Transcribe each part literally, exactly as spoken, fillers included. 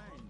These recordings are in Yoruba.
nine.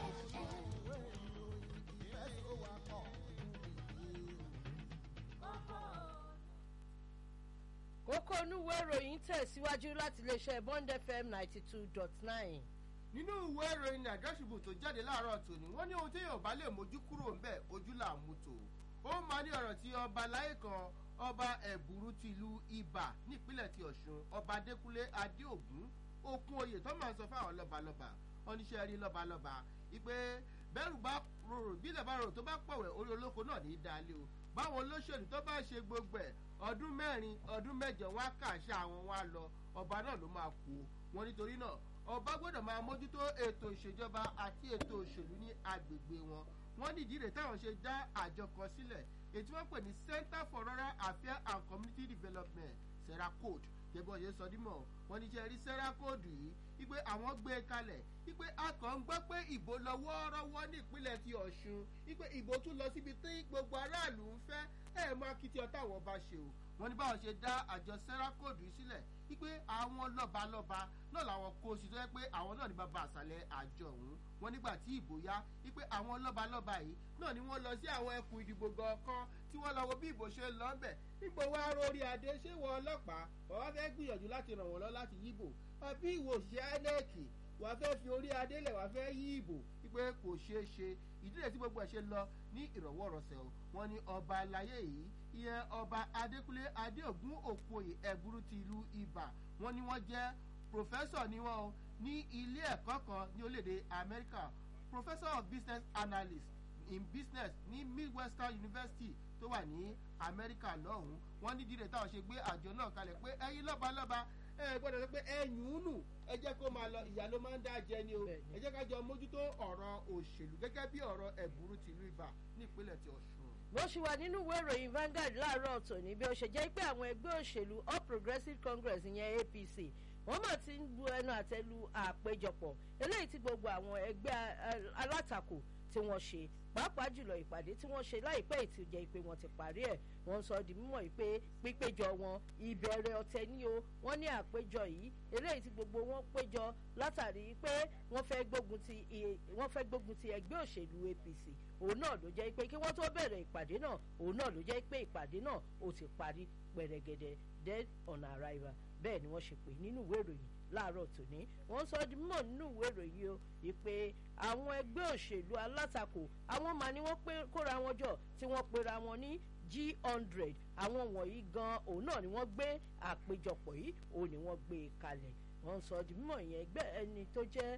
kókó onúwé ìròyìn tẹ̀síwájú láti iléeṣẹ́ Bond F M ninety two dot nine. nínú ìwé ìròyìn àjọṣìbò tó jáde láàárọ̀ tòní wọ́n ní ohun tí yóò bá lè mójú kúrò ńbẹ̀ ojú là ń mú tò ó máa ní ọ̀rọ̀ tí ọba láyé kan ọba ẹ̀bùrú ti ìlú Ibà nípínlẹ̀ ti Ọ̀ṣun ọba Adékúnlé Adéògún okun oyè tó máa ń sọ fáwọn lọ́balọ́ba oníṣẹ́ rí lọ́balọ́ba ìpè bẹ́rù bá rorò bílẹ̀ bá rorò tó bá pọ̀wẹ̀ orí olóko náà ní í dalẹ̀ o báwọn olóṣèlú tó bá ṣe gbogbo ẹ̀ ọdún mẹ́rin ọdún mẹ́jọ wọn á kàṣà àwọn wọn á lọ ọba náà ló máa kú wọn nítorí náà ọba gbọ́dọ̀ máa mójútó ètò ìṣèjọba àti ètò òṣèlú ní agbègbè wọn wọ́n ní ìdí rẹ̀ táwọn ṣe dá àjọ kan sílẹ̀ èyí tí wọ́n pè ní Center for Rural Affairs and Community Development seracode gẹ́gẹ́ ọ̀yẹ́ sọ dímọ̀ wọ́n ní jẹ́ rí seracode yìí wípé àwọn gbé e kalẹ̀ wípé a kàn ń gbọ́ pé ìbò lọ wọ́ọ́rọ́wọ́ ní ìpínlẹ̀ ti Ọ̀ṣun wípé ìbò tún lọ síbi tí gbogbo aráàlú ń fẹ́ ẹ̀ mọ akitiyan táwọn bá ṣe o wọ́n ní báwọn ṣe dá àjọ seracode yìí sílẹ̀ wípé àwọn lọ́balọ́ba náà làwọn kó sí tó yẹ pé àwọn náà ní bàbá àṣàlẹ̀ àjọ ọ̀hún wọ́n nígbà tí ìbò yá wípé àwọn lọ́balọ́ba yìí náà ni wọ́n lọ sí àwọn ẹkùn ìdìbò kọ̀ọ̀kan tí wọ́n lọ wo bí ìbò ṣe lọ bẹ̀ nígbà wá rórí adé ṣé wọ́n ọlọ́pàá wọ́n wá fẹ́ gbìyànjú láti ràn wọ́n lọ láti yíbò àbí ìwò òṣìṣẹ́ INEC wàá fẹ́ fi orí adé lẹ̀ wàá fẹ́ yí ìbò wípé kò ṣeé ṣe ìdílé tí gbogbo ẹ̀ ṣe lọ ní ìrọ̀wọ́rọ̀sẹ̀ o wọ́n ní ọba aláyé yìí ìyẹn ọba Adékúnlé Adéògún Òkòyè ẹ̀bùrú ti ìlú Ibà wọ́n ní wọ́n jẹ́ pòfẹ́sọ̀ ni wọ́n o ní ilé ẹ̀kọ́ kan ní orílẹ̀-èdè Amẹ́ríkà professor of business analyst in business ní Midwestern University tó wà ní Amẹ́ríkà lọ́hùn-ún wọ́n ní dídè táwọn ṣe gbé àjọ náà kalẹ̀ pé ẹ̀yin lọ́balọ́ba ẹ gbọ́dọ̀ sọ pé ẹ̀yìn ùnù ẹ jẹ́ kó máa lọ ìyá ló máa ń dá jẹ ni o ẹ jẹ́ ká jọ mójútó ọ̀rọ̀ òṣèlú gẹ́gẹ́ bí ọ̀rọ̀ ẹ̀bùrú tìlú Ibà ní ìpínlẹ̀ ti Ọ̀ṣun. bó ṣe wà nínú ìwé ìròyìn Vanguard láàárọ̀ tòní bí ó ṣe jẹ́ pé àwọn ẹgbẹ́ òṣèlú All Progressives Congress ìyẹn A P C wọ́n mà ti ń bu ẹnu àtẹ́ lu àpéjọpọ̀ eléyìí tí gbogbo àwọn ẹgbẹ́ alátakò tí wọ́n ṣe pàápàá jùlọ ìpàdé tí wọ́n ṣe láìpẹ́ ìtìjẹ́ ìpè wọn ti parí ẹ̀ wọ́n sọ di mímọ̀ pé pípéjọ wọn ìbẹ̀rẹ̀ ọ̀tẹ̀ ní o wọ́n ní àpéjọ yìí eléyìí tí gbogbo wọn péjọ látàrí pé wọ́n fẹ́ gbógun ti wọ́n fẹ́ gbógun ti ẹgbẹ́ òṣèlú A P C òun náà ló jẹ́ pé kí wọ́n tó bẹ̀rẹ̀ ìpàdé náà òun náà ló jẹ́ pé ìpàdé náà ó ti parí pẹ̀rẹ̀gẹ̀dẹ̀ dead on arrival bẹ́ẹ̀ ni wọ́n ṣe pè nínú ìwé ìròyìn láàárọ̀ tòní wọ́n sọ di mọ̀ nínú ìwé ìròyìn o ìpè àwọn ẹgbẹ́ òṣèlú alátakò àwọn máa ní wọ́n kóra wọn jọ tí wọ́n pera wọn ní G hundred àwọn wọ̀nyí gan òun náà ni wọ́n gbé àpéjọpọ̀ yìí òun ni wọ́n gbé e kalẹ̀ wọ́n sọ di mọ̀ ìyẹn ẹgbẹ́ ẹni tó jẹ́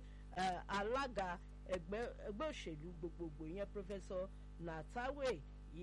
alága ẹgbẹ́ òṣèlú gbogbogbò ìyẹn Professor Natawe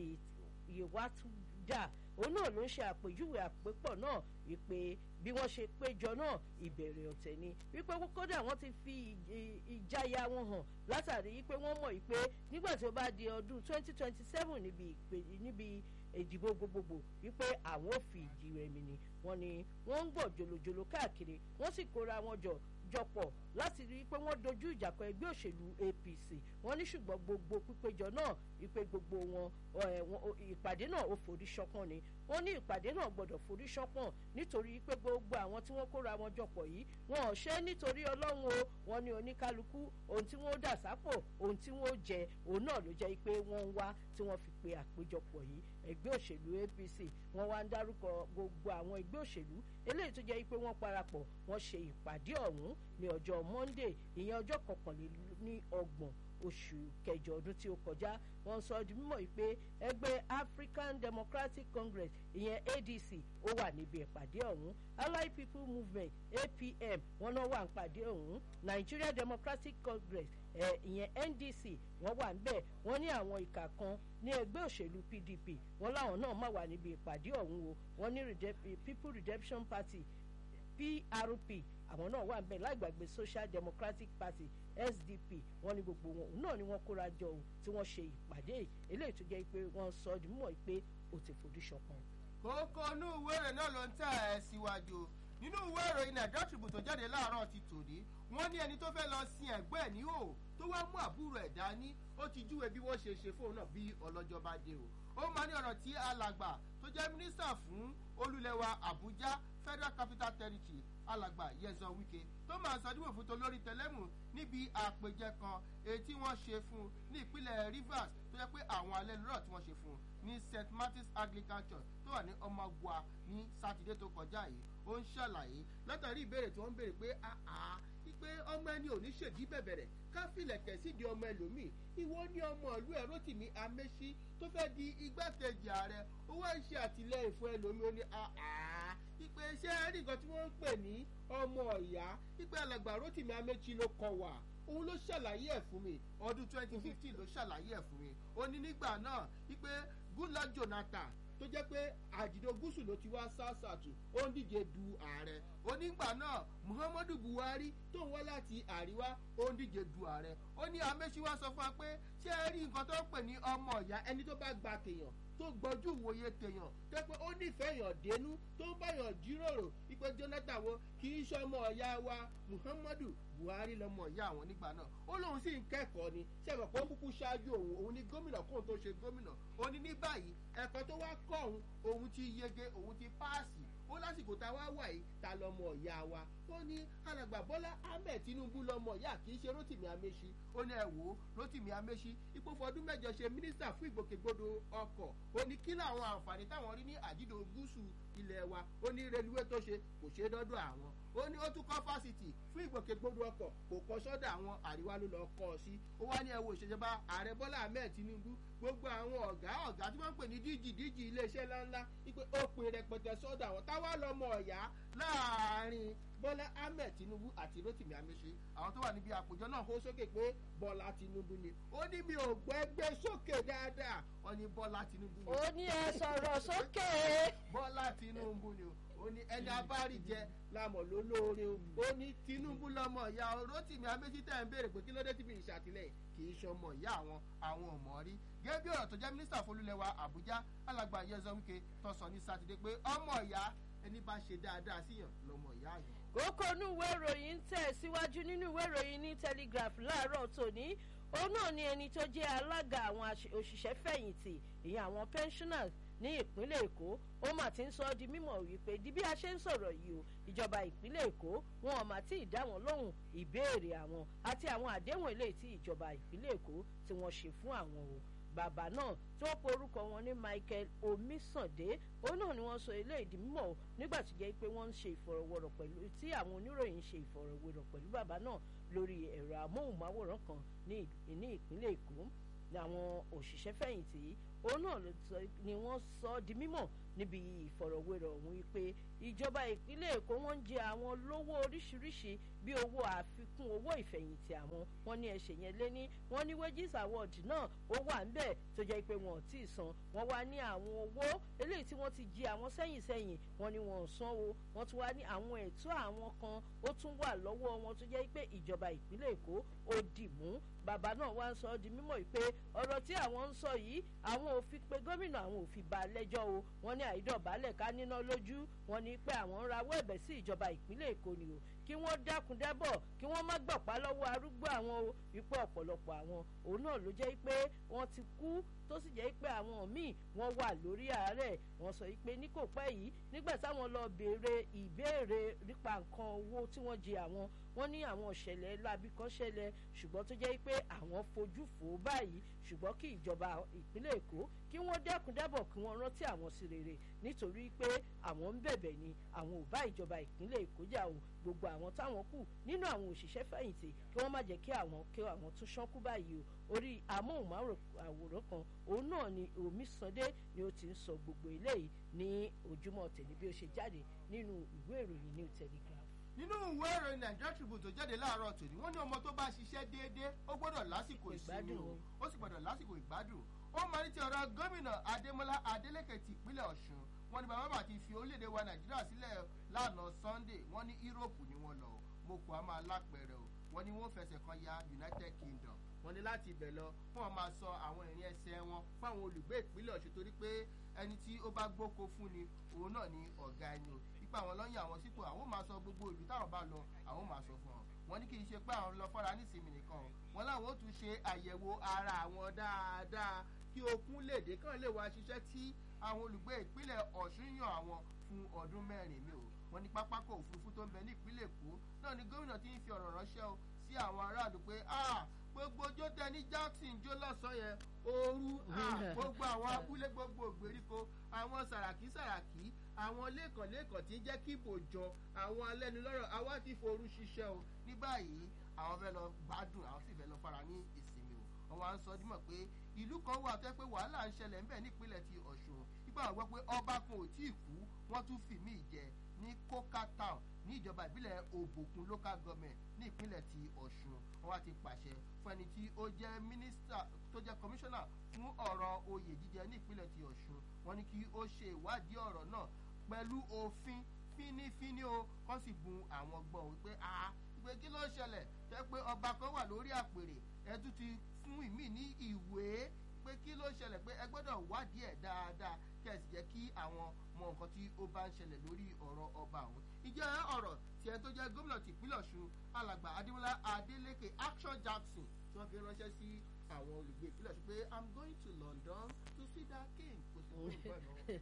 Yewatuda òun náà ló ń ṣe àpèjúwe àpépọ̀ náà wípé bí wọ́n ṣe péjọ náà ìbẹ̀rẹ̀ ọ̀tẹ̀ ni wípé kódà wọ́n ti fi ìjáyà wọn hàn látàrí wípé wọ́n mọ̀ wípé nígbà tí ó bá di ọdún twenty twenty seven níbi níbi ìdìbò gbogbogbò wípé àwọn ò fi ìdí rẹmi ni wọ́n ní wọ́n ń gbọ̀ jòlòjòlò káàkiri wọ́n sì kóra wọn jọ jọpọ̀ láti rí i pé wọ́n dojú ìjà kọ ẹgbẹ́ òṣèlú A P C wọ́n ní ṣùgbọ́n gbogbo pípéjọ náà ìpè gbogbo wọn ìpàdé náà ó forí ṣọpọ́n ni wọ́n ní ìpàdé náà gbọ́dọ̀ forí ṣọpọ́n nítorí pé gbogbo àwọn tí wọ́n kóra wọn jọpọ̀ yìí wọn ò ṣe nítorí Ọlọ́run o wọ́n ní oníkálukú ohun tí wọ́n dà sápò ohun tí wọ́n jẹ òun náà ló jẹ́ pé wọ́n ń wá tí wọ́n fi pe àpéjọpọ̀ yìí ẹgbẹ́ òṣèlú A P C wọ́n wá ń dárúkọ gbogbo àwọn ẹgbẹ́ òṣèlú eléyìí tó jẹ́ pé wọ́n parapọ̀ wọ́n ṣe ìpàdé ọ̀hún ní ọjọ́ Monday ìyẹn ọjọ́ kọkànlélọ́gbọ̀n oṣù kẹjọ ọdún tí ó kọjá wọ́n sọ di mímọ̀ pé ẹgbẹ́ African Democratic Congress ìyẹn A D C ó wà níbi ìpàdé ọ̀hún Allied People Movement A P M wọ́n náà wà nípàdé ọ̀hún Nigeria Democratic Congress ìyẹn N D C wọ́n wà níbẹ̀ wọ́n ní àwọn ìkà kan ní ẹgbẹ́ òṣèlú P D P wọ́n láwọn náà má wà níbi ìpàdé ọ̀hún o wọ́n ní People Redemption Party P R P àwọn náà wà níbẹ̀ láìgbàgbé Social Democratic Party S D P wọ́n ní gbogbo wọn náà ni wọ́n kóra jọ o tí wọ́n ṣe ìpàdé eléyìí tó jẹ́ pé wọ́n sọ ọdún mọ́ pé ó ti fojú ṣọ̀kan. kókó inú ìwé rẹ̀ náà ló ń tẹ̀ ẹ́ síwájú nínú ìwé ìròyìn Nigeria Tribune tó jáde láàárọ̀ ti tòní wọ́n ní ẹni tó fẹ́ lọ sin ẹ̀gbẹ́ ẹ̀ ní o tó wá mú àbúrò ẹ̀ dání ó ti júwe bí wọ́n ṣe ṣe fóun náà bí ọlọ́jọ́ bá dé o ó máa ní ọ̀rọ̀ tí alàgbà tó jẹ́ mínísítà fún olúlẹ̀wà Àbújá Federal Capital Territory alàgbà Nyesom Wike tó máa ṣàdúrà fún tolórí tẹlẹ́mù níbi àpèjẹ kan èyí tí wọ́n ṣe fún ní ìpínlẹ̀ Rivers tó jẹ́ pé àwọn alẹ́ lọ́rọ̀ tí wọ́n ṣe fún ní Saint Martin's Anglican Church tó wà ní Ọmọgùà ní sátidé tó kọjá yìí ó ń ṣàlàyé látàrí ìbéèrè tí wọ́n ń béèrè pé àá pé ọmọ ẹni ò ní ṣèdí bẹ̀bẹ̀rẹ̀ ká filẹ̀kẹ̀ sídìí ọmọ ẹlòmíì ìwọ ní ọmọ ìlú ẹ̀ Rotimi Amechi tó fẹ́ di igbákejì ààrẹ ó wá ń ṣe àtìlẹ́yìn fún ẹlòmíì ó ní àá ìpè iṣẹ́ rí nǹkan tí wọ́n ń pè ní ọmọ ìyá ìpè alàgbà Rotimi Amechi ló kọ wà òun ló ṣàlàyé ẹ̀ fún mi ọdún twenty fifteen ló ṣàlàyé ẹ̀ fún mi ó ní nígbà náà ìpè Goodluck Jonathan tó jẹ́ pé àjìdó gúúsù ló ti wá sásàtù ó ń díje du ààrẹ onígbà náà Muhammadu Buhari tó ń wá láti àríwá ó ń díje du ààrẹ ó ní Amechi wá sọ fún wa pé ṣé ẹ rí nǹkan tó ń pè ní ọmọ ìyá ẹni tó bá gba tèèyàn tó gbọ́jú ìwòye tèèyàn tó pé ó nífẹ̀ẹ́ yàn dénú tó ń báyàn jíròrò wípé Jonathan wo kì í ṣe ọmọ ìyá wa Muhammadu Buhari lọmọ ìyá àwọn nígbà náà ó lóun sì ń kẹ́kọ̀ọ́ ni ṣẹ̀fọ̀ pé ó kúkú ṣáájú òun òun ni gómìnà kóun tó ṣe gómìnà ó ní ní báyìí ẹ̀kọ́ tó wá kọ́ òun òun ti yege òun ti páàsì ó lásìkò tá a wá wà yìí ta lọmọ ìyá wa ó ní alàgbà Bọ́lá Ahmed Tinubu lọmọ ìyá kì í ṣe Rotimi Amechi ó ní ẹ wò ó Rotimi Amechi ipò fọdún mẹ́jọ ṣe mínísítà fún ìgbòkègbodò ọkọ̀ ó ní kí làwọn àǹfààní táwọn rí ní àdídò gúúsù ilẹ̀ wa ó ní reluwé tó ṣe kò ṣe dọ́dọ̀ àwọn ó ní ó tún kọ́ fásitì fún ìgbòkègbodò ọkọ̀ kò kọ́ sọ́dọ̀ àwọn àríwá ló lọ kọ́ ọ sí ó wá ní ẹ wo ìṣèjọba ààrẹ Bọ́lá Ahmed Tinubu gbogbo àwọn ọ̀gá ọ̀gá tí wọ́n ń pè ní díjì díjì iléeṣẹ́ ńláńlá wípé ó pin rẹpẹtẹ sọ́dọ̀ àwọn táwa lọ́mọ ọ̀yá láàárín Bọ́lá Ahmed Tinubu àti Rotimi Amechi àwọn tó wà níbi àpòjọ náà hó sókè pé Bọ́lá Tinubu ni ó ní mi ò gbọ́ ẹgbẹ́ sókè dáadáa ó ní Bọ́lá Tinubu ni. ó ní ẹ sọ̀rọ̀ sókè. Bọ́lá Tinubu ni ó ní ẹni abáríjẹ lámọ̀ lólóore ó ní Tinubu lọ́mọ ìyá Rotimi Amechi tẹ̀ ń béèrè pé kí ló dé tí fi ìṣàtìlẹ́yìn kì í ṣọmọ ìyá àwọn àwọn ọmọ rí gẹ́gẹ́ bí ọ̀rọ̀ tó jẹ́ mínísítà folúlẹ̀wà Àbújá alàgbà Nyesom Wike tó sọ ní sátidé pé ọmọ ìyá ẹni bá ṣe dáadáa síyàn lọ́mọ ìyá yẹn. kókó inú ìwé ìròyìn ń tẹ̀ síwájú nínú ìwé ìròyìn ní Telegraph láàárọ̀ tòní òun náà ni ẹni tó jẹ́ alága àwọn òṣìṣẹ́ fẹ̀yìntì ìyẹn àwọn pensioners ní ìpínlẹ̀ Èkó ó mà ti ń sọ ọ́ di mímọ̀ wípé di bí a ṣe ń sọ̀rọ̀ yìí o ìjọba ìpínlẹ̀ Èkó wọn ò mà tí ì dá wọn lóhùn ìbéèrè àwọn àti àwọn àdéhùn eléyìí tí ìjọba ìpínlẹ̀ Èkó tí wọ́n ṣe fún àwọn o bàbá náà tí wọ́n porúkọ wọn ní Michael Omisande òun náà ni wọ́n sọ eléyìí di mímọ̀ nígbà tó jẹ́ pé wọ́n ń ṣe ìfọ̀rọ̀wérọ̀ pẹ̀lú tí àwọn oníròyìn ń ṣe ìfọ̀rọ̀wérọ̀ pẹ̀lú bàbá náà lórí ẹ̀rọ amóhùnmáwòrán kan ní ìpínlẹ̀ Èkó àwọn òṣìṣẹ́ fẹ̀yìntì yìí òun náà ni wọ́n sọ di mímọ̀ níbi ìfọ̀rọ̀wérọ̀ ọ̀hún wípé ìjọba ìpínlẹ̀ Èkó wọ́n ń jẹ àwọn lówó oríṣiríṣi bí owó àfikún owó ìfẹ̀yìntì àwọn wọ́n ní ẹ̀ṣẹ̀ yẹn lé ní wọ́n ní wages award náà ó wà ńbẹ̀ tó jẹ́ pé wọn ò tí ì san wọ́n wá ní àwọn owó eléyìí tí wọ́n ti jí àwọn sẹ́yìn sẹ́yìn wọ́n ní wọn ò san o wọ́n tún wá ní àwọn ẹ̀tọ́ àwọn kan ó tún wà lọ́wọ́ wọn tó jẹ́ pé ìjọba ìpínlẹ̀ Èkó ó dì mú bàbá náà wá ń sọ di mímọ̀ pé ọ̀rọ̀ tí àwọn ń sọ yìí àwọn ò fi pe gómìnà àwọn ò fi bá a lẹ́jọ́ o wọ́n ní àìdọ̀bálẹ̀ ká níná lójú wọ́n ní pé àwọn ń rawọ́ ẹ̀bẹ̀ sí ìjọba ìpínlẹ̀ Èkó ni o kí wọ́n dákun dábọ̀ kí wọ́n má gbọ̀pá lọ́wọ́ arúgbó àwọn o wípé ọ̀pọ̀lọpọ̀ àwọn òun náà ló jẹ́ pé wọ́n ti kú tó sì jẹ́ pé àwọn míì wọ́n wà lórí àárẹ̀ wọ́n sọ pé ní kò pẹ́ yìí nígbà táwọn lọ béèrè ìbéèrè nípa nǹkan owó tí wọ́n jẹ àwọn wọ́n ní àwọn ìṣẹ̀lẹ̀ láabi kan ṣẹlẹ̀ ṣùgbọ́n tó jẹ́ pé àwọn fojú fò ó báyìí ṣùgbọ́n kí ìjọba ìpínlẹ̀ Èkó kí wọ́n dákun dábọ̀ kí wọ́n rántí àwọn sí rere nítorí pé àwọn ń bẹ̀bẹ̀ ni àwọn ò bá ìjọba ìpínlẹ̀ Èkó jà o gbogbo àwọn táwọn kù nínú àwọn òṣìṣẹ́ fẹ̀yìntì kí wọ́n má jẹ́ kí àwọn kí àwọn tún ṣánkú báyìí o orí amóhùnmáwòrán kan òun náà ni Omisande ni ó ti ń sọ gbogbo eléyìí ní ojúmọ́ tẹ̀lé bí ó ṣe jáde nínú ìwé ìròyìn New Telegraph. nínú ìwé ìròyìn Nigeria Tribune tó jáde láàárọ̀ tòní wọ́n ní ọmọ tó bá ṣiṣẹ́ déédéé ó gbọ́dọ̀ lásìkò ìsinmi o ó sì gbọ́dọ̀ lásìkò ìgbádùn ó máa ní ti ọ̀rọ̀ gómìnà Adémọ́lá Adélékè ti ìpínlẹ̀ Ọ̀ṣun wọ́n ní bàbá bàbá ti fi orílẹ̀-èdè wa Nàìjíríà sílẹ̀ lánàá Sunday wọ́n ní Europe ni wọ́n lọ mo kò á máa lápẹẹrẹ o wọ́n ní wọ́n fẹsẹ̀ kan ya United Kingdom wọ́n ní láti ibẹ̀ lọ wọ́n máa sọ àwọn ìrìn ẹsẹ̀ wọn fáwọn olùgbé ìpínlẹ̀ Ọ̀ṣun torí pé ẹni tí ó bá gbóko fún ni òun náà ni ọ̀gá ẹni o ipa àwọn lọ́yìn àwọn sípò àwọn máa sọ gbogbo ìlú táwọn bá lọ àwọn máa sọ fún wọn wọ́n ní kì í ṣe pé àwọn lọ fọ́ra nísìnyí nìkan wọ́n láwọn ó tún ṣe àyẹ̀wò ara àwọn dáadáa kí okun lè dé kàn lè wá ṣiṣẹ́ tí àwọn olùgbé ìpínlẹ̀ Ọ̀ṣun yàn àwọn fún ọdún mẹ́rin mi o wọ́n ní pápákọ̀ òfurufú tó ń bẹ ní ìpínlẹ̀ èkó náà ni gómìnà ti ń fi ọ̀rọ̀ ránṣẹ́ o sí àwọn aráàlú pé gbogbo ojó tẹ ní Jackson jó lọ́sàn-án yẹn ooru gbogbo àwọn abúlé gbogbo ìgbèríko àwọn sàràkí sàràkí àwọn lẹ́kọ̀ọ́lẹ́kọ̀ọ́ tí ń jẹ́ kí ibò jọ àwọn alẹ́nulọ́rọ̀ àwa ti forú ṣiṣẹ́ o ní báyìí àwọn fẹ́ lọ gbádùn àwọn sì fẹ́ lọ fara ní ìsinmi o wọ́n wá ń sọ dímọ̀ pé ìlú kan wà tó yẹ pé wàhálà ń ṣẹlẹ̀ ńbẹ̀ nípínlẹ̀ ti Ọ̀ṣun nígbà wọ́n gbọ́ pé ọba kan ò tí ì kú wọ́n tún fìmí ìjẹ ní Coca Town ní ìjọba ìbílẹ̀ Òbòkun local government ní ìpínlẹ̀ ti Ọ̀ṣun wọ́n wá ti pàṣẹ fún ẹni tí ó jẹ́ mínísítà tó jẹ́ kọmíṣánná fún ọ̀rọ̀ oyè jíjẹ ní ìpínlẹ̀ ti Ọ̀ṣun wọ́n ní kí ó ṣe ìwádìí ọ̀rọ̀ náà pẹ̀lú òfin fínífíní o kọ́ sì bun àwọn gbọ́n wípé a ìpè kí ló ṣẹlẹ̀ jẹ́ pé ọba kan wà lórí àpèrè ẹ tún ti fún ìmí ní ìwé pé kí ló ṣẹlẹ̀ pé ẹ gbọ́dọ̀ wádìí ẹ̀ dáadáa kí ẹ sì jẹ́ kí àwọn mọ nǹkan tí ó bá ń ṣẹlẹ̀ lórí ọ̀rọ̀ ọba ọ̀hún. ìjẹ́ ọ̀rọ̀ tí ẹ tó jẹ́ gómìnà tìpínlẹ̀ Ọ̀ṣun alàgbà Adémọ́lá Adélékè Action Jackson tí wọ́n fi ránṣẹ́ sí àwọn olùgbé ìpínlẹ̀ Ọ̀ṣun pé I'm going to London to see that king kò sí fún ìgbà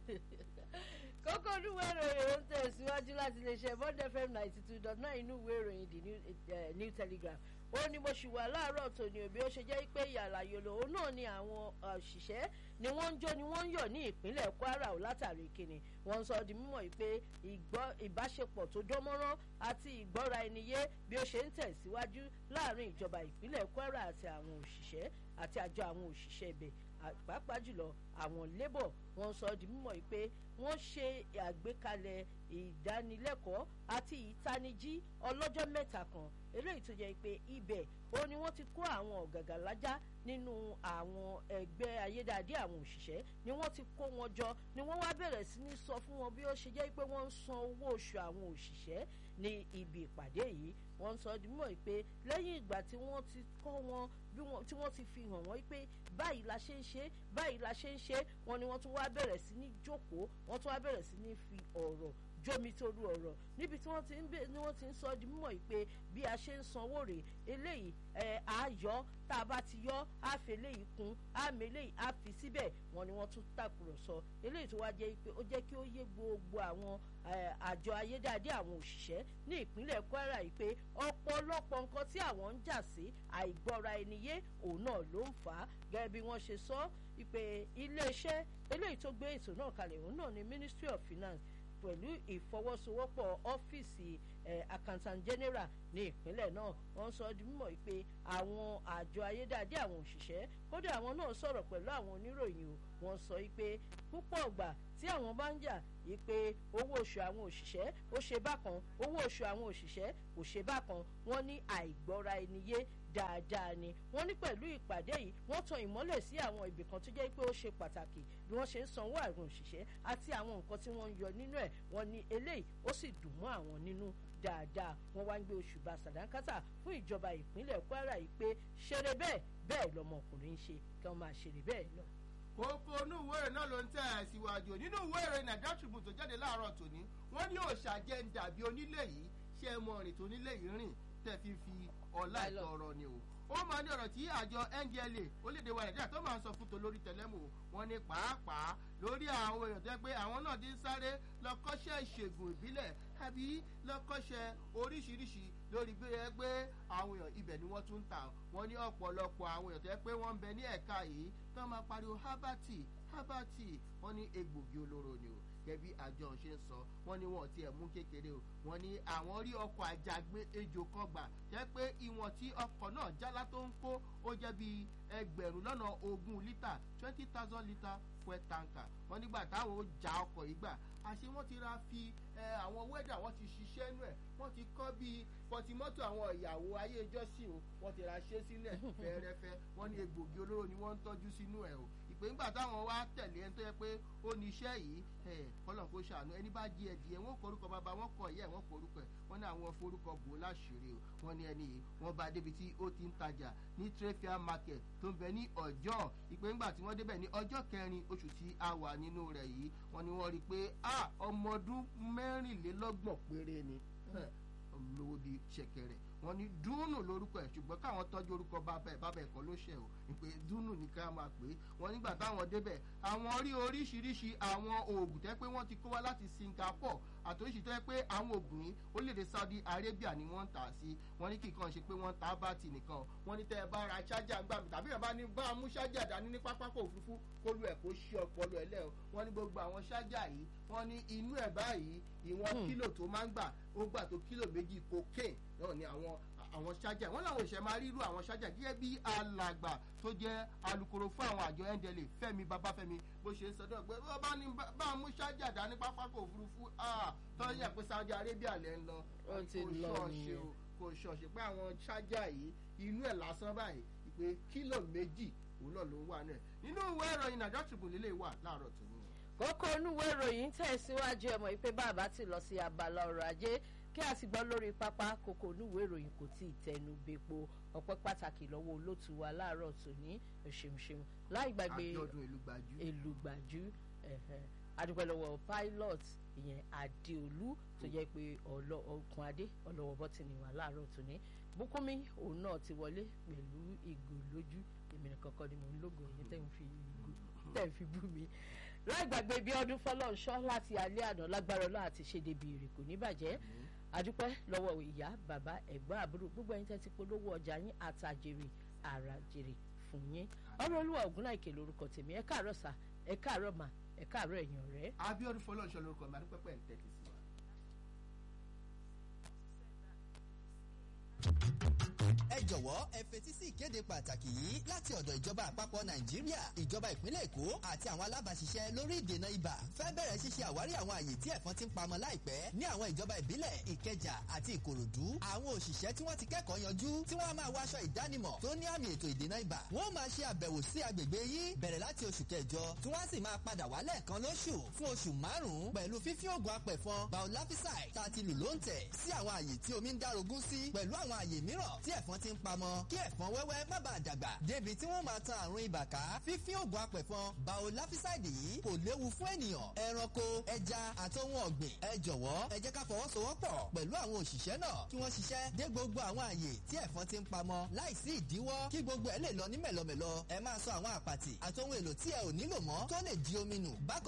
náà. kókó olúwo ìròyìn ń tẹ̀síwájú láti lè ṣe Bond F M ninety two dot nine inú ìwé ìròyìn the new, uh, new Telegraph ó ní mo ṣì wà láàárọ̀ tòní òbí ó ṣe jẹ́ pé yàrá yòlò òun náà ni àwọn òṣìṣẹ́ ni wọ́n ń jó ni wọ́n ń yọ̀ ní ìpínlẹ̀ Kwara ò látàrí kíni wọ́n ń sọ di mímọ̀ pé ìbáṣepọ̀ tó dánmọ́rán àti ìgbọ́ra ẹni yé bí ó ṣe ń tẹ̀síwájú láàrin ìjọba ìpínlẹ̀ Kwara àti àwọn òṣìṣẹ́ àti àjọ àwọn òṣìṣẹ́ ibẹ̀ pàápàá jùlọ àwọn labour wọ́n sọ di mímọ̀ pé wọ́n ṣe àgbékalẹ̀ ìdánilẹ́kọ̀ọ́ àti ìtanijí ọlọ́jọ́ mẹ́ta kan eléyìí tó jẹ́ pé ibẹ̀ ó ní wọ́n ti kó àwọn ọ̀gàgà lájá nínú àwọn ẹgbẹ́ ayédáadé àwọn òṣìṣẹ́ ni wọ́n ti kó wọn jọ ni wọ́n wá bẹ̀rẹ̀ sí ní sọ fún wọn bí ó ṣe jẹ́ pé wọ́n ń san owó oṣù àwọn òṣìṣẹ́ ní ibi ìpàdé yìí wọ́n sọ dímọ̀ pé lẹ́yìn ìgbà tí wọ́n ti kọ́ wọn bí wọ́n tí wọ́n ti fi hàn wọ́n pé báyìí la ṣe ń ṣe báyìí la ṣe ń ṣe wọ́n ni wọ́n tún wá bẹ̀rẹ̀ sí ní jókòó wọ́n tún wá bẹ̀rẹ̀ sí ní fi ọ̀rọ̀ jómi toru ọ̀rọ̀ níbi tí wọ́n ti ń bẹ ni wọ́n ti ń sọ di mímọ̀ pé bí a ṣe ń sanwó rè eléyìí ẹ̀ á yọ tá a bá ti yọ á fi eléyìí kún á mi eléyìí á fi síbẹ̀ wọ́n ni wọ́n tún tàkùrọ̀sọ eléyìí tó wá jẹ́ pé ó jẹ́ kí ó yé gbogbo àwọn àjọ ayédáadé àwọn òṣìṣẹ́ ní ìpínlẹ̀ Kwara yìí pé ọ̀pọ̀lọpọ̀ nǹkan tí àwọn ń jà sí àìgbọ́ra ẹni yé òun náà ló ń fà á gẹ́gẹ́ bí wọ́n ṣe sọ pé iléeṣẹ́ eléyìí tó gbé ètò náà kalẹ̀ òun náà ni Ministry of Finance pẹ̀lú ìfọwọ́sowọ́pọ̀ ọ́fíìsì eh, accountant general ní ìpínlẹ̀ náà wọ́n sọ di mímọ̀ pé àwọn àjọ ayédáadé àwọn òṣìṣẹ́ kódà àwọn náà sọ̀rọ̀ pẹ̀lú àwọn oníròyìn o wọ́n sọ pé púpọ̀ ọgbà tí àwọn bá ń jà yìí pé owó oṣù àwọn òṣìṣẹ́ ó ṣe bákan owó oṣù àwọn òṣìṣẹ́ kò ṣe bákan wọ́n ní àìgbọ́ra ẹni yé dáadáa ni wọ́n ní pẹ̀lú ìpàdé yìí wọ́n tan ìmọ́lẹ̀ sí àwọn ibì kan tó jẹ́ pé ó ṣe pàtàkì bí wọ́n ṣe ń sanwó àwọn òṣìṣẹ́ àti àwọn nǹkan tí wọ́n ń yọ nínú ẹ̀ wọ́n ní eléyìí ó sì dùn mọ́ àwọn nínú dáadáa wọ́n wá ń gbé òṣùbà sàdánkátà fún ìjọba ìpínlẹ̀ Kwara yìí pé ṣeré bẹ́ẹ̀ bẹ́ẹ̀ lọmọkùnrin ń ṣe kí wọ́n máa ṣeré bẹ́ẹ̀ lọ. kókó inú ìwé ìròyìn náà ló ń tẹ̀ ẹ́ síwájú nínú ìwé ìròyìn Nigeria Tribune tó jáde láàárọ̀ tòní wọ́n ní òòṣà jẹ́ ń dàbí onílé yìí ṣé ẹ mọ ọ̀rìn tó nílé yìí rìn tẹ́ fi fi ọ̀la ìtọ̀rọ̀ ni o ó máa ní ọ̀rọ̀ tí àjọ N D L A orílẹ̀-èdè wa Nàìjíríà tó máa ń sọ fún tolórí tẹlẹ́mù wọn ní pàápàá lórí àwọn èèyàn tó yẹ pé àwọn náà ti ń sáré lọ kọ́ṣẹ́ ìṣègùn ìbílẹ̀ àbí lọ kọ́ṣẹ́ oríṣiríṣi lórí gbé yẹ pé àwọn èèyàn ibẹ̀ ni wọ́n tún ń tà wọ́n ní ọ̀pọ̀lọpọ̀ àwọn èèyàn tó yẹ pé wọ́n ń bẹ ní ẹ̀ka yìí tó máa pariwo habati habati wọ́n ní egbògi olóró ni o gẹ́bí àjọ ṣe ń sọ wọ́n ní wọn ò tiẹ̀ mú kékeré o wọ́n ní àwọn rí ọkọ̀ àjàgbé ejò kan gbà jẹ́ pé ìwọ̀n tí ọkọ̀ náà jálá tó ń kó ó jẹ́ bíi ẹgbẹ̀rún lọ́nà ogún lítà twenty thousand litre fuel tanker wọ́n nígbà táwọn ó já ọkọ̀ yìí gbà àṣé wọ́n ti ra fi àwọn wẹ́dà wọ́n ti ṣiṣẹ́ nú ẹ̀ wọ́n ti kọ́ bíi pọtimọ́tò àwọn ìyàwó ayé ìjọsìn o wọ́n ti ra ṣe sílẹ̀ fẹ́ẹ́rẹ́fẹ́ wọ́n ní egbògi olóró ni wọ́n ń tọ́jú sínú ẹ̀ o ìpè ńgbà táwọn wá tẹ̀lé ẹni tó yẹ pé ó ní iṣẹ́ yìí kọ́lọ̀ kó ṣàánú ẹni bá jí ẹdìyẹ wọn korúkọ bàbá wọn kọ ìyá ẹ̀ wọ́n korúkọ ẹ̀ wọ́n ní àwọn forúkọ bò láṣìírí o wọ́n ní ẹni yìí wọ́n bá débi tí ó ti ń tajà ní trefia market tó ń bẹ ní ọjọ́ ìpè ńgbà tí wọ́n débẹ̀ ní ọjọ́ kẹrin oṣù tí a wà nínú rẹ̀ yìí wọ́n ní wọ́n rí i pé ọmọ ọdún mẹ́rìnlélọ́gbọ̀n péré ni lówó bíi ṣẹ̀kẹ̀rẹ̀ wọ́n ní dúnù lórúkọ ẹ̀ ṣùgbọ́n káwọn tọ́jú orúkọ bàbá ẹ̀ bàbá ẹ̀kọ́ ló ṣẹ̀ o ìpè dúnù ní ká máa pè é wọ́n nígbà táwọn débẹ̀ àwọn rí oríṣiríṣi àwọn oògùn tẹ́ pé wọ́n ti kó wá láti Singapore àtòríṣì tó yẹ pé àwọn obìnrin orílẹ̀-èdè Saudi Arabia ni wọ́n ń tà sí wọ́n ní kí nǹkan ṣe pé wọ́n ń ta bátì nìkan wọ́n ní tẹ́ ẹ bá ra ṣájà gbà mí tàbí ẹ bá ní bá a mú ṣájà dání ní pápákọ̀ òfurufú kó lu ẹ̀ kó ṣí ọpọlọ ẹ̀ lẹ́ o wọ́n ní gbogbo àwọn ṣájà yìí wọ́n ní inú ẹ̀ báyìí ìwọ̀n kílò tó máa ń gbà ó gbà tó kílò méjì cocaine náà ni àwọn àwọn ṣájà wọn làwọn òṣèré máa rírú àwọn ṣájà gẹ́gẹ́ bí alàgbà tó jẹ́ alukoro fún àwọn àjọ N D L A Fẹ́mi Babáfẹ́mi bó ṣe ń sọdọ̀ pé ó bá ní bá a mú ṣájà dání pápákọ̀ òfurufú tó yẹ pé Saudi Arabia lẹ́ ń lọ kò ṣọ̀ṣe o kò ṣọ̀ṣe pé àwọn ṣájà yìí inú ẹ̀ lásán báyìí pé kílò méjì òun náà ló ń wà náà nínú ìwé ìròyìn Nigeria Tribune lélẹ̀ wà láàárọ̀ tó ní. kókó onúwé ìròyìn tẹ̀síwájú ẹ̀mọ́ ìpè bàbá ti lọ sí abala ọrọ̀ ajé kí a sì gbọ́ lórí pápá kókó onúwé ìròyìn kò tí ì tẹnu bepo ọpẹ́ pàtàkì lọ́wọ́ olótù wa láàárọ̀ tòní ṣeunṣeun láì gbàgbé Èlùgbàjú adúpẹ́ lọ́wọ́ pilot ìyẹn Adéolú tó jẹ́ pé ọkùn adé ọlọ́wọ́ bọ́tìnì wà láàárọ̀ tòní Bùkúnmi òun náà ti wọlé pẹ̀lú ìgò lójú èmi nìkan kọ́ ni mò ń lógo ẹ̀yìn tẹ̀ ń fi ìgò tẹ̀ ń fi bú mi láì gbàgbé bí ọdún fọlọ́ọ̀ṣọ́ láti alẹ́ àná lágbára ọlọ́ àti ṣèdèbí èrè kò ní bàjẹ́ adúpẹ́ lọ́wọ́ ìyá bàbá ẹ̀gbọ́n àbúrò gbogbo ẹ̀yin tẹ́ ti polówó ọjà yín àtàjèrè àràjèrè fún yín ọ̀rọ̀ olúwa Ògúnláìkè lórúkọ tèmi ẹ káàárọ̀ sà ẹ káàárọ̀ mà ẹ káàárọ̀ ẹ̀yin ọ̀rẹ́. Abíọ́dún fọlọ́ọ̀ṣọ́ lórúkọ mi adúpẹ́pẹ́ ń tẹ́tí sí wa. ẹ jọ̀wọ́ ẹ fetí sí ìkéde pàtàkì yìí láti ọ̀dọ̀ ìjọba àpapọ̀ Nàìjíríà ìjọba ìpínlẹ̀ Èkó àti àwọn alábàáṣiṣẹ́ lórí ìdènà ibà fẹ́ bẹ̀rẹ̀ ṣíṣe àwárí àwọn àyè tí ẹ̀fọn ti ń pamọ́ láìpẹ́ ní àwọn ìjọba ìbílẹ̀ Ìkẹjà àti Ìkòròdú àwọn òṣìṣẹ́ tí wọ́n ti kẹ́kọ̀ọ́ yanjú tí wọ́n á máa wọ aṣọ ìdánimọ̀ tó ní àmì ètò ìdènà ibà wọ́n máa ṣe àbẹ̀wò sí agbègbè yìí bẹ̀rẹ̀ láti oṣù kẹjọ tí wọ́n á sì máa padà wá lẹ́ẹ̀kan lóṣù fún oṣù márùn-ún pẹ̀lú fífi oògùn apẹ̀fọn biolafisai tá a ti lù lóǹtẹ̀ sí àwọn àyè tí omi ń dárogún sí pẹ̀lú àwọn àyè mìíràn tí ẹ̀fọn ti ń pamọ́ kí ẹ̀fọn wẹ́wẹ́ má bàa dàgbà débi tí wọ́n máa tan àrùn ibà ká fífi oògùn apẹ̀fọn biolafiside yìí kò léwu fún ènìyàn ẹranko ẹja àti ohun ọ̀gbìn ẹ jọ̀wọ́ ẹ jẹ́ ká fọwọ́sowọ́pọ̀ pẹ̀lú àwọn òṣìṣẹ́ náà kí wọ́n ṣiṣẹ́ dé gbogbo àwọn àyè tí ẹ̀fọn ti ń pamọ́ láìsí ìdíwọ́ kí gbogbo ẹ̀ lè lọ ní mẹ̀lọmẹ̀lọ ẹ máa sọ àwọn àpàtì àti ohun èlò tí ẹ ò nílò mọ́ tó lè di omi nù bákan